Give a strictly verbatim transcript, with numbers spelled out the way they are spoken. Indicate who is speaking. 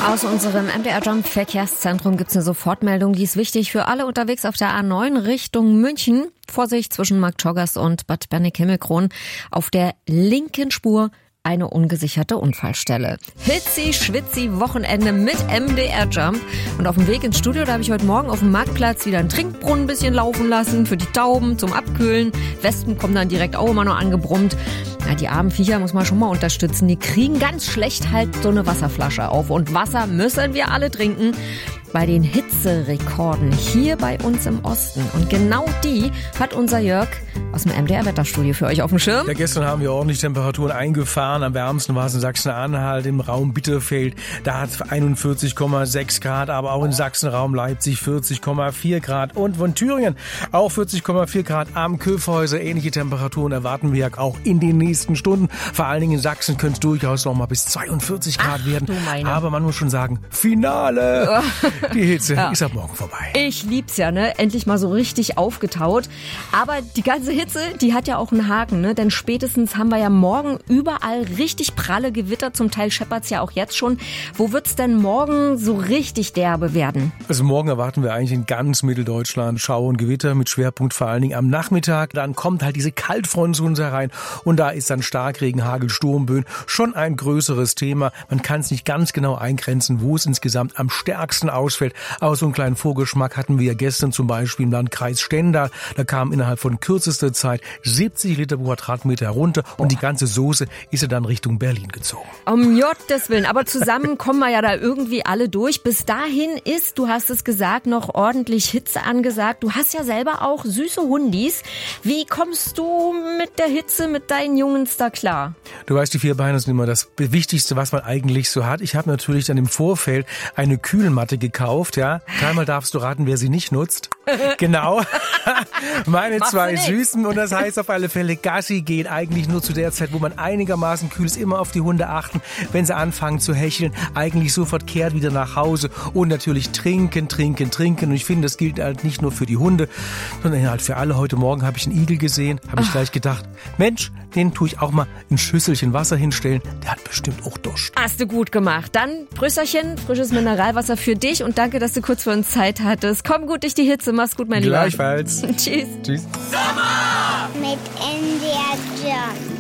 Speaker 1: Aus unserem M D R Jump Verkehrszentrum gibt's eine Sofortmeldung, die ist wichtig für alle unterwegs auf der A neun Richtung München. Vorsicht zwischen Marktschorgast und Bad Berneck-Himmelkron. Auf der linken Spur eine ungesicherte Unfallstelle. Hitzi, schwitzi, Wochenende mit M D R Jump. Und auf dem Weg ins Studio, da habe ich heute Morgen auf dem Marktplatz wieder einen Trinkbrunnen ein bisschen laufen lassen für die Tauben zum Abkühlen. Wespen kommen dann direkt auch immer noch angebrummt. Ja, die armen Viecher muss man schon mal unterstützen. Die kriegen ganz schlecht halt so eine Wasserflasche auf. Und Wasser müssen wir alle trinken. Bei den Hitzerekorden hier bei uns im Osten. Und genau die hat unser Jörg aus dem M D R-Wetterstudio für euch auf dem Schirm.
Speaker 2: Ja, gestern haben wir ordentlich Temperaturen eingefahren. Am wärmsten war es in Sachsen-Anhalt, im Raum Bitterfeld. Da hat es einundvierzig Komma sechs Grad, aber auch in Sachsen-Raum Leipzig vierzig Komma vier Grad. Und von Thüringen auch vierzig Komma vier Grad am Köfhäuser. Ähnliche Temperaturen erwarten wir auch in den nächsten Stunden. Vor allen Dingen in Sachsen könnte es durchaus noch mal bis zweiundvierzig Grad
Speaker 1: Ach,
Speaker 2: werden.
Speaker 1: du meine.
Speaker 2: Aber man muss schon sagen, Finale! Die Hitze
Speaker 1: Ja.
Speaker 2: ist ab morgen vorbei.
Speaker 1: Ich lieb's ja, ne? Endlich mal so richtig aufgetaut. Aber die ganze Hitze, die hat ja auch einen Haken, ne? Denn spätestens haben wir ja morgen überall richtig pralle Gewitter. Zum Teil scheppert's ja auch jetzt schon. Wo wird's denn morgen so richtig derbe werden?
Speaker 2: Also morgen erwarten wir eigentlich in ganz Mitteldeutschland Schauer und Gewitter mit Schwerpunkt vor allen Dingen am Nachmittag. Dann kommt halt diese Kaltfront zu uns herein und da ist dann Starkregen, Hagel, Sturmböen schon ein größeres Thema. Man kann es nicht ganz genau eingrenzen, wo es insgesamt am stärksten ausfällt. Aber so einen kleinen Vorgeschmack hatten wir ja gestern zum Beispiel im Landkreis Stendal. Da kam innerhalb von kürzester Zeit siebzig Liter pro Quadratmeter herunter und die ganze Soße ist ja dann Richtung Berlin gezogen.
Speaker 1: Um Gottes Willen. Aber zusammen kommen wir ja da irgendwie alle durch. Bis dahin ist, du hast es gesagt, noch ordentlich Hitze angesagt. Du hast ja selber auch süße Hundis. Wie kommst du mit der Hitze mit deinen Jungens da klar?
Speaker 2: Du weißt, die Vierbeiner sind immer das Wichtigste, was man eigentlich so hat. Ich habe natürlich dann im Vorfeld eine Kühlmatte gekauft. Ja, dreimal darfst du raten, wer sie nicht nutzt. Genau. Meine
Speaker 1: Machst
Speaker 2: zwei
Speaker 1: du nicht.
Speaker 2: Süßen. Und das heißt auf alle Fälle, Gassi geht eigentlich nur zu der Zeit, wo man einigermaßen kühl ist. Immer auf die Hunde achten. Wenn sie anfangen zu hecheln, eigentlich sofort kehrt wieder nach Hause. Und natürlich trinken, trinken, trinken. Und ich finde, das gilt halt nicht nur für die Hunde, sondern halt für alle. Heute Morgen habe ich einen Igel gesehen. Habe ich gleich gedacht, Mensch, den tue ich auch mal ein Schüsselchen Wasser hinstellen. Der hat bestimmt auch Durst.
Speaker 1: Hast du gut gemacht. Dann Brüsserchen, frisches Mineralwasser für dich und danke, dass du kurz für uns Zeit hattest. Komm gut durch die Hitze, mach's gut, mein Lieber.
Speaker 2: Gleichfalls.
Speaker 1: Tschüss.
Speaker 2: Tschüss.
Speaker 3: Mit M D R Jump.